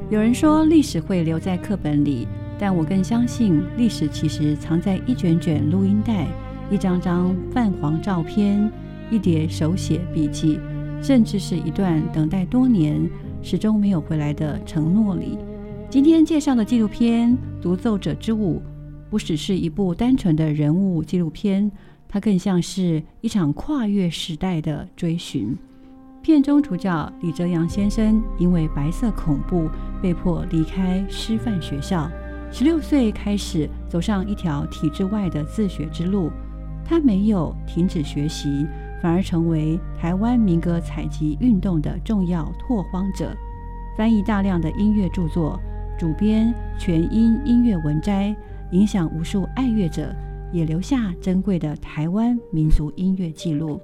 有人说历史会留在课本里，但我更相信历史其实藏在一卷卷录音带、一张张泛黄照片、一叠手写笔记，甚至是一段等待多年始终没有回来的承诺里。今天介绍的纪录片《独奏者之舞》不只是一部单纯的人物纪录片，它更像是一场跨越时代的追寻。片中主角李哲阳先生因为白色恐怖被迫离开师范学校，16岁开始走上一条体制外的自学之路。他没有停止学习，反而成为台湾民歌采集运动的重要拓荒者，翻译大量的音乐著作，主编全英音乐文摘，影响无数爱乐者，也留下珍贵的台湾民族音乐记录。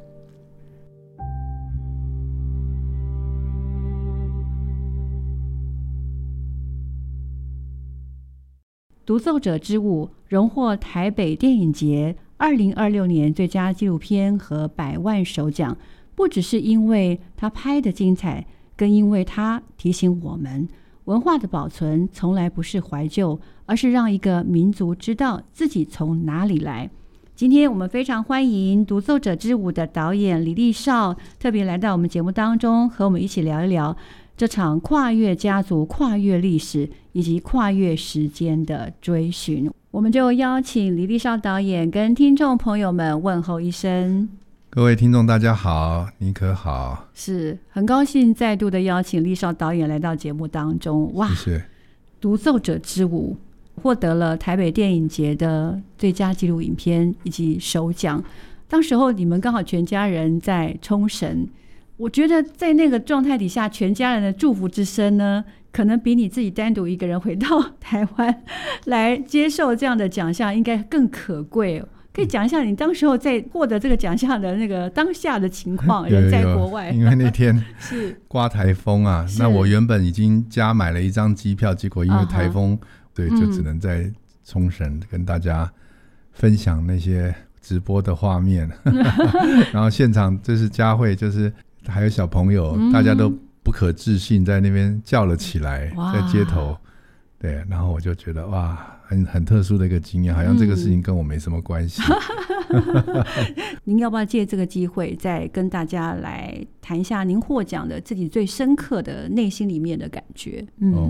独奏者之舞荣获台北电影节2026年最佳纪录片和100万首奖，不只是因为他拍的精彩，更因为他提醒我们，文化的保存从来不是怀旧，而是让一个民族知道自己从哪里来。今天我们非常欢迎独奏者之舞的导演李立少特别来到我们节目当中，和我们一起聊一聊这场跨越家族、跨越历史以及跨越时间的追寻。我们就邀请李立少导演跟听众朋友们问候一声。 各位听众大家好，你可好？ 是很高兴再度的邀请立少导演来到节目当中。哇， 谢谢。 独奏者之舞获得了台北电影节的最佳纪录影片以及首奖，当时候你们刚好全家人在冲绳，我觉得在那个状态底下，全家人的祝福之声呢，可能比你自己单独一个人回到台湾来接受这样的奖项应该更可贵。可以讲一下你当时候在获得这个奖项的那个当下的情况，人在国外。 因为那天是刮台风啊，那我原本已经加买了一张机票，结果因为台风，对，就只能在冲绳跟大家分享那些直播的画面。然后现场就是佳慧，就是还有小朋友，大家都不可置信在那边叫了起来，在街头。对，然后我就觉得哇，很特殊的一个经验，好像这个事情跟我没什么关系。 您要不要借这个机会再跟大家来谈一下您获奖的自己最深刻的内心里面的感觉？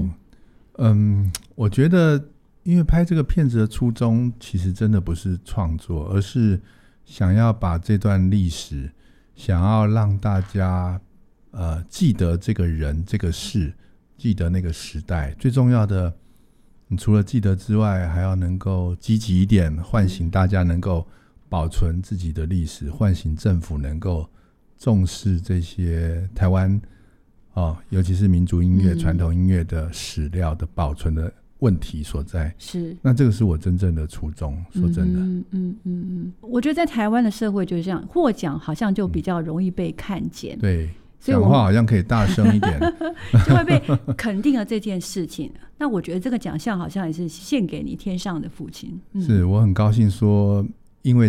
我觉得因为拍这个片子的初衷其实真的不是创作，而是想要把这段历史，想要让大家记得这个人这个事，记得那个时代。最重要的，你除了记得之外，还要能够积极一点，唤醒大家能够保存自己的历史，唤醒政府能够重视这些台湾尤其是民族音乐、传统音乐的史料的保存的问题所在。是，那这个是我真正的初衷，说真的。 我觉得在台湾的社会就是这样，获奖好像就比较容易被看见。 对，讲话好像可以大声一点， 就会被肯定了这件事情。那我觉得这个奖项好像也是献给你天上的父亲。 是，我很高兴说